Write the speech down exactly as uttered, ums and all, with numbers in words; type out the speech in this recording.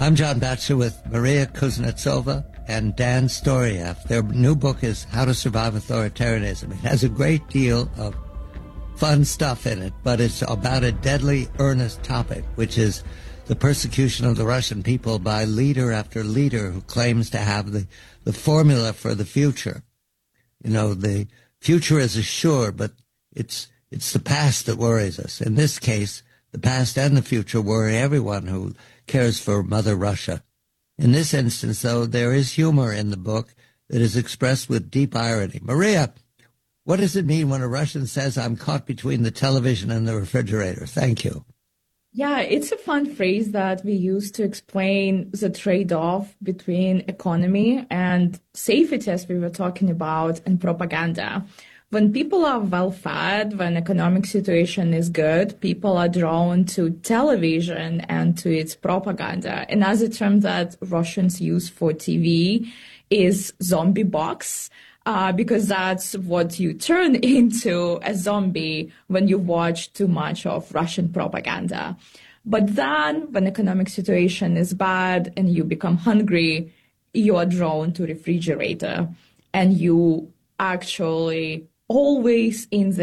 I'm John Batchelor with Maria Kuznetsova and Dan Storiev. Their new book is How to Survive Authoritarianism. It has a great deal of fun stuff in it, but it's about a deadly, earnest topic, which is the persecution of the Russian people by leader after leader who claims to have the, the formula for the future. You know, the future is assured, but it's it's the past that worries us. In this case, the past and the future worry everyone who cares for Mother Russia. In this instance, though, there is humor in the book that is expressed with deep irony. Maria, what does it mean when a Russian says, I'm caught between the television and the refrigerator? Thank you. Yeah, it's a fun phrase that we use to explain the trade-off between economy and safety, as we were talking about, and propaganda. When people are well-fed, when economic situation is good, people are drawn to television and to its propaganda. Another term that Russians use for T V is zombie box, uh, because that's what you turn into, a zombie, when you watch too much of Russian propaganda. But then, when economic situation is bad and you become hungry, you are drawn to refrigerator, and you actually always in the